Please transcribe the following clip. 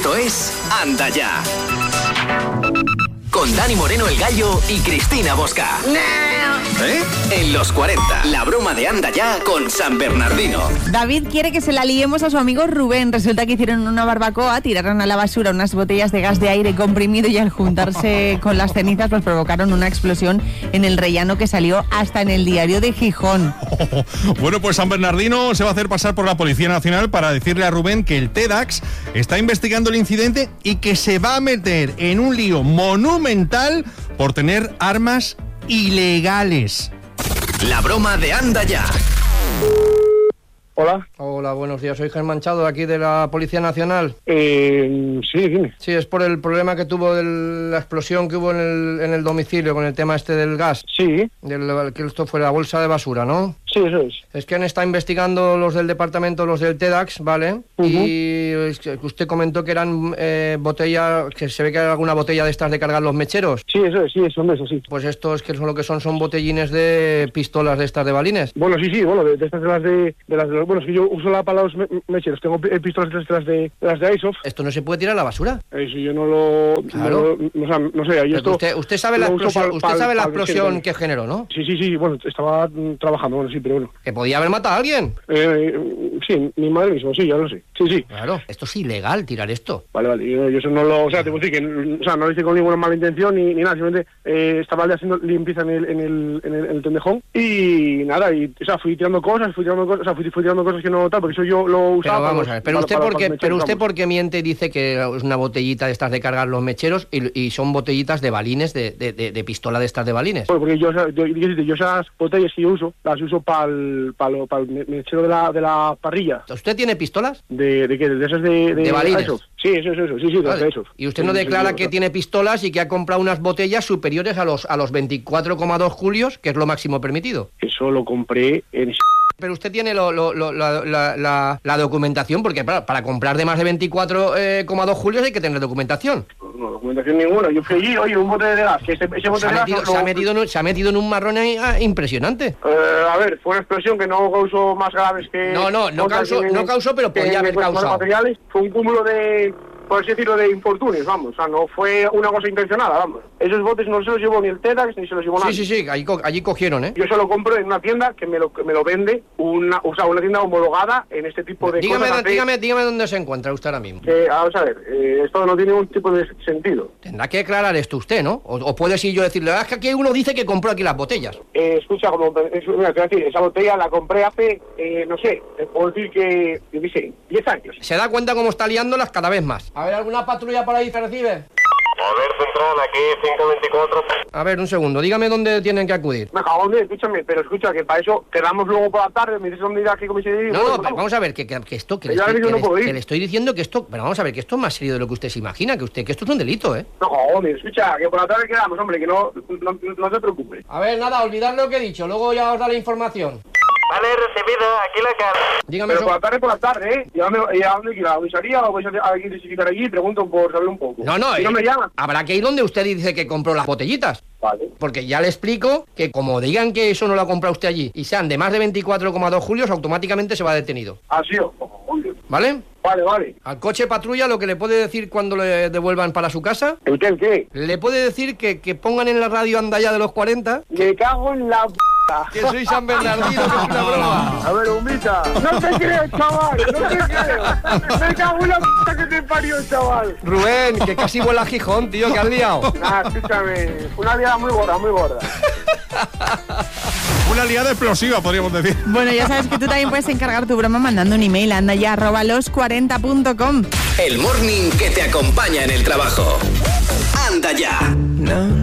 Esto es Anda Ya. Con Dani Moreno el Gallo y Cristina Bosca. En los 40, la broma de Anda Ya con San Bernardino. David quiere que se la liemos a su amigo Rubén. Resulta que hicieron una barbacoa, tiraron a la basura unas botellas de gas de aire comprimido y al juntarse con las cenizas pues provocaron una explosión en el rellano que salió hasta en el diario de Gijón. Bueno, pues San Bernardino se va a hacer pasar por la Policía Nacional para decirle a Rubén que el TEDx está investigando el incidente y que se va a meter en un lío monumental por tener armas ilegales. La broma de Anda Ya. Hola. Hola, buenos días. Soy Germán Chado, aquí de la Policía Nacional. Sí, dime. Sí, es por el problema que tuvo de la explosión que hubo en el domicilio con el tema este del gas. Sí. Que esto fue la bolsa de basura, ¿no? Sí, eso es. Es que han estado investigando los del departamento, los del TEDx, ¿vale? Uh-huh. Y es que usted comentó que eran botellas, que se ve que era alguna botella de estas de cargar los mecheros. Sí, eso es, son de eso, sí. Pues estos que son lo que son botellines de pistolas de estas de balines. Bueno, sí, bueno, de estas de las de los... Bueno, es que yo uso para los mecheros, tengo pistolas de las de Airsoft. ¿Esto no se puede tirar a la basura? Eso yo no lo... Claro. No sé, ahí esto... Usted sabe la explosión que generó, ¿no? Sí, bueno, estaba trabajando, bueno, sí, pero bueno. ¿Que podía haber matado a alguien? Sí, mi madre mismo, sí, ya lo sé. Sí. Claro, esto es ilegal, tirar esto. Vale, yo eso no lo... O sea, te puedo decir que no lo hice con ninguna mala intención ni nada, simplemente estaba haciendo limpieza en el tendejón y nada, fui tirando cosas que no tal, porque eso yo lo usaba... Pero vamos a ver, pero usted por qué miente y dice que es una botellita de estas de cargar los mecheros y son botellitas de balines, de pistola de estas de balines? Bueno, porque yo esas botellas que yo uso, las uso para el mechero de la parrilla. ¿Usted tiene pistolas? ¿De qué? ¿De esas de balines? Eso. Sí, eso, sí, vale. de eso. ¿Y usted no declara que tiene pistolas y que ha comprado unas botellas superiores a los 24,2 julios, que es lo máximo permitido? Eso lo compré en... Pero usted tiene la documentación, porque para comprar de más de 24,2 julios hay que tener documentación. No, documentación ninguna. Yo fui allí, oye, un bote de gas. Que ese bote de gas se ha metido en un marrón impresionante. A ver, fue una explosión que no causó más graves que... No causó, pero podía haber causado. Materiales. Fue un cúmulo de... por así decirlo, de infortunios, vamos. O sea, no fue una cosa intencionada, vamos. Esos botes no se los llevó ni el TEDx ni se los llevó nadie. Sí, allí cogieron, ¿eh? Yo se lo compro en una tienda que me lo vende, una tienda homologada en este tipo de cosas. Dígame dónde se encuentra usted ahora mismo. Vamos a ver, esto no tiene ningún tipo de sentido. Tendrá que aclarar esto usted, ¿no? O puede si yo decirle, es que aquí uno dice que compró aquí las botellas. Escucha, mira, te voy a decir, esa botella la compré hace, no sé, puedo decir que, yo qué sé, 10 años. Se da cuenta cómo está liándolas cada vez más. A ver, ¿alguna patrulla por ahí se recibe? A ver, central, aquí 524. A ver, un segundo, dígame dónde tienen que acudir. Me cago en Dios, escúchame, pero escucha, que para eso quedamos luego por la tarde, me dices dónde ir aquí comisaría. No, vamos a ver, que esto, que le estoy diciendo que esto, pero vamos a ver, que esto es más serio de lo que usted se imagina, que esto es un delito, ¿eh? No, joder, escucha, que por la tarde quedamos, hombre, que no se preocupe. A ver, nada, olvidad lo que he dicho, luego ya os da la información. Vale, recibido, aquí la cara. Dígame. Pero por la tarde, ¿eh? ¿Y a dónde quiero? ¿A la comisaría o vais a identificar allí? Pregunto por saber un poco. No, si no me llaman. Habrá que ir donde usted dice que compró las botellitas. Vale. Porque ya le explico que como digan que eso no lo ha comprado usted allí y sean de más de 24,2 julios, automáticamente se va detenido. Así o... ¿Vale? Vale. Al coche patrulla lo que le puede decir cuando le devuelvan para su casa. ¿El qué? Le puede decir que pongan en la radio Anda Ya de los 40. Me cago en la... Que soy San Bernardino, que es una broma. A ver, humita. No te creo, chaval, no te creo. Me cago en la que te parió, chaval. Rubén, que casi vuela a Gijón, tío, que has liado. Escúchame, una liada muy gorda. Una liada explosiva, podríamos decir. Bueno, ya sabes que tú también puedes encargar tu broma mandando un email a andaya@los40.com. El morning que te acompaña en el trabajo. Anda Ya. No.